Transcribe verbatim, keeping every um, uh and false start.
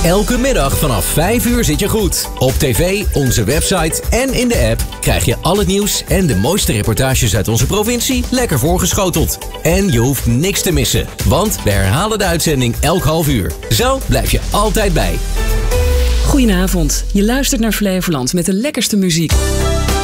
Elke middag vanaf vijf uur zit je goed. Op tv, onze website en in de app krijg je al het nieuws en de mooiste reportages uit onze provincie lekker voorgeschoteld. En je hoeft niks te missen, want we herhalen de uitzending elk half uur. Zo blijf je altijd bij. Goedenavond, je luistert naar Flevoland met de lekkerste muziek.